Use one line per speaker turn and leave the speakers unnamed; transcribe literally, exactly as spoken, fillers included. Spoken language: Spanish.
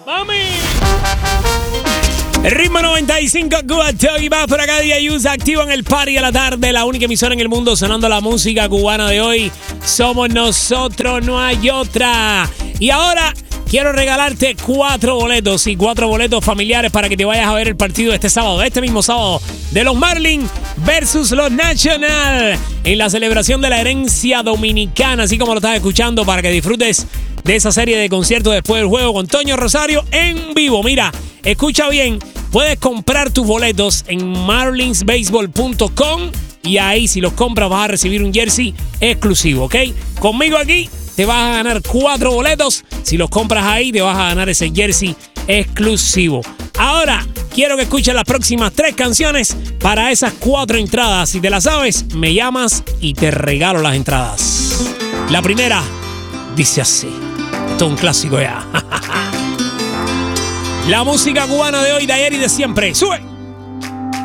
¡Mami! El ritmo noventa y cinco, Cuba Talk, y más por acá, D J Usa, activo en el party a la tarde, la única emisora en el mundo sonando la música cubana de hoy. Somos nosotros, no hay otra. Y ahora quiero regalarte cuatro boletos y cuatro boletos familiares para que te vayas a ver el partido este sábado, este mismo sábado, de los Marlins versus los National, en la celebración de la herencia dominicana, así como lo estás escuchando, para que disfrutes de esa serie de conciertos después del juego con Toño Rosario en vivo. Mira, escucha bien, puedes comprar tus boletos en marlins baseball punto com y ahí, si los compras, vas a recibir un jersey exclusivo, ¿ok? Conmigo aquí te vas a ganar cuatro boletos. Si los compras ahí, te vas a ganar ese jersey exclusivo. Ahora, quiero que escuches las próximas tres canciones para esas cuatro entradas. Si te las sabes, me llamas y te regalo las entradas. La primera dice así. Esto es un clásico ya. La música cubana de hoy, de ayer y de siempre. ¡Sube!